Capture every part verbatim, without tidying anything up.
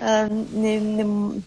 а, не, не,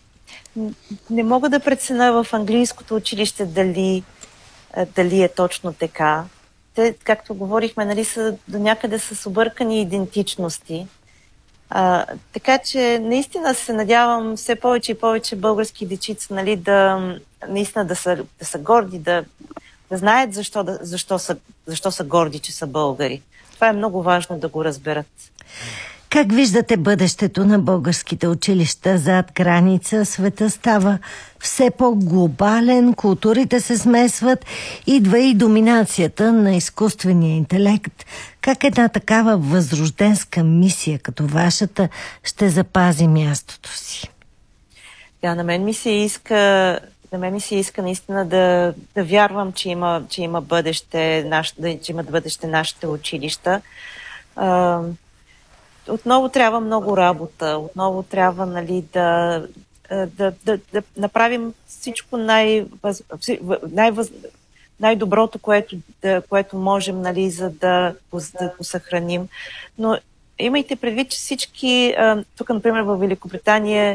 не мога да преценя в английското училище дали, дали е точно така. Те, както говорихме, нали, са до някъде с объркани идентичности. А, така че наистина се надявам все повече и повече български дечица, нали, да наистина да са, да са горди, да, да знаят защо, да, защо, са, защо са горди, че са българи. Това е много важно да го разберат. Как виждате бъдещето на българските училища зад граница? Света става все по-глобален, културите се смесват, идва и доминацията на изкуствения интелект. Как една такава възрожденска мисия като вашата ще запази мястото си? Да, на мен ми се иска, на мен ми се иска наистина да, да вярвам, че има, че има бъдеще, наш, да, че имат бъдеще нашите училища. А, Отново трябва много работа, отново трябва, нали, да, да, да, да направим всичко най, най, най-доброто, което, да, което можем, нали, за да, да го съхраним. Но имайте предвид, че всички, тук, например, в Великобритания,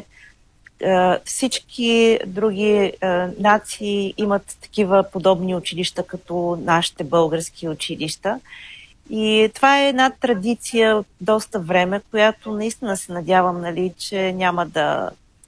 всички други нации имат такива подобни училища, като нашите български училища. И това е една традиция от доста време, която наистина се надявам, нали, че няма да,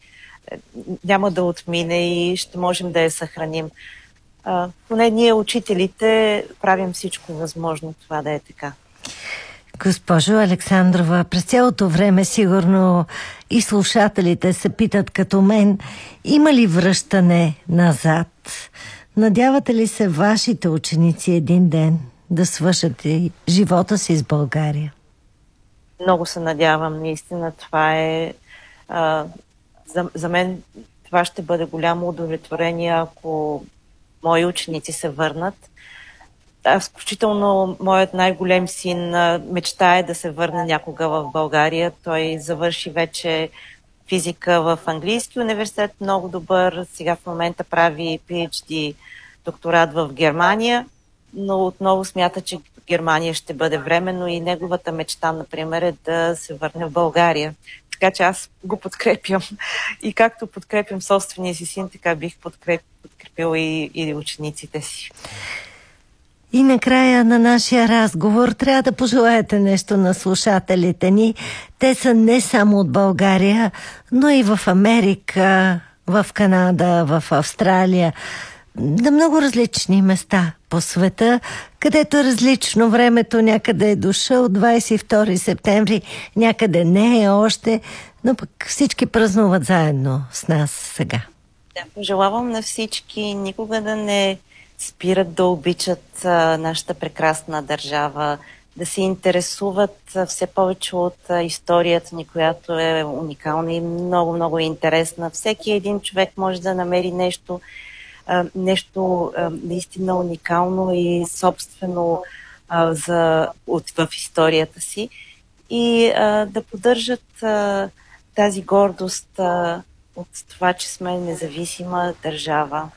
няма да отмине и ще можем да я съхраним. А, поне ние, учителите, правим всичко възможно това да е така. Госпожо Александрова, през цялото време сигурно и слушателите се питат като мен, има ли връщане назад? Надявате ли се вашите ученици един ден да свършат и живота си с България? Много се надявам, наистина това е... А, за, за мен това ще бъде голямо удовлетворение, ако мои ученици се върнат. Аз, включително, моят най-голем син мечтае да се върне някога в България. Той завърши вече физика в Английски университет, много добър. Сега в момента прави пи ейч ди докторат в Германия, но отново смята, че Германия ще бъде временно и неговата мечта, например, е да се върне в България. Така че аз го подкрепям. И както подкрепям собствения си син, така бих подкреп, подкрепил и, и учениците си. И накрая на нашия разговор трябва да пожелаете нещо на слушателите ни. Те са не само от България, но и в Америка, в Канада, в Австралия, на много различни места по света, където е различно времето, някъде е дошъл двадесет и втори септември, някъде не е още, но пък всички празнуват заедно с нас сега. Да, пожелавам на всички никога да не спират да обичат а, нашата прекрасна държава, да се интересуват а, все повече от а, историята ни, която е уникална и много-много интересна. Всеки един човек може да намери нещо, а, нещо а, наистина уникално и собствено а, за, от, в историята си и а, да поддържат а, тази гордост а, от това, че сме независима държава.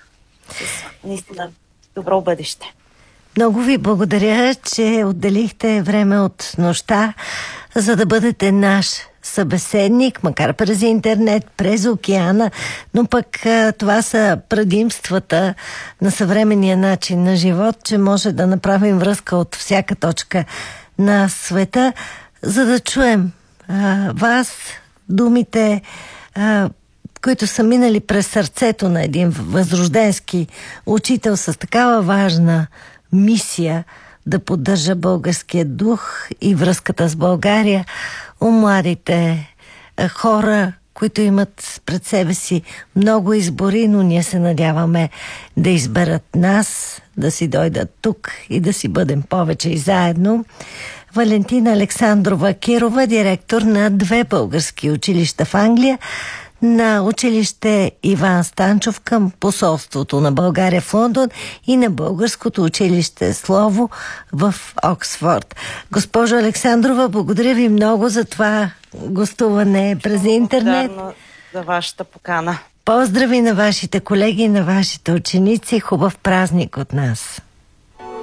С наистина добро бъдеще. Много ви благодаря, че отделихте време от нощта, за да бъдете наш събеседник, макар през интернет, през океана, но пък това са предимствата на съвременния начин на живот, че може да направим връзка от всяка точка на света, за да чуем а, вас, думите, а, които са минали през сърцето на един възрожденски учител с такава важна мисия да поддържа българския дух и връзката с България у младите хора, които имат пред себе си много избори, но ние се надяваме да изберат нас, да си дойдат тук и да си бъдем повече и заедно. Валентина Александрова Кирова, директор на две български училища в Англия, на училище Иван Станчов към посолството на България в Лондон и на българското училище Слово в Оксфорд. Госпожо Александрова, благодаря ви много за това гостуване през интернет. Благодарна за вашата покана. Поздрави на вашите колеги и на вашите ученици. Хубав празник от нас.